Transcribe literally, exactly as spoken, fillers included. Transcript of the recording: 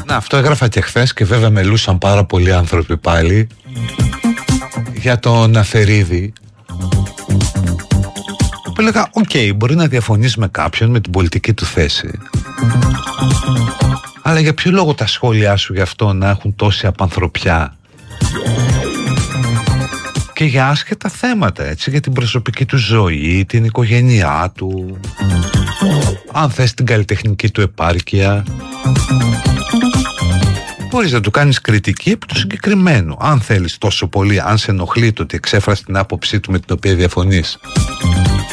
Να, αυτό έγραφα και χθες και βέβαια μελούσαν πάρα πολλοί άνθρωποι πάλι για τον Αφερίδη, που έλεγα οκ, okay, μπορεί να διαφωνείς με κάποιον με την πολιτική του θέση, αλλά για ποιο λόγο τα σχόλιά σου γι' αυτό να έχουν τόση απανθρωπιά και για άσχετα θέματα, έτσι, για την προσωπική του ζωή, την οικογένειά του, αν θες την καλλιτεχνική του επάρκεια. Μπορείς να του κάνεις κριτική επί του συγκεκριμένου, αν θέλεις τόσο πολύ, αν σε ενοχλεί το ότι εξέφρασε την άποψή του με την οποία διαφωνείς.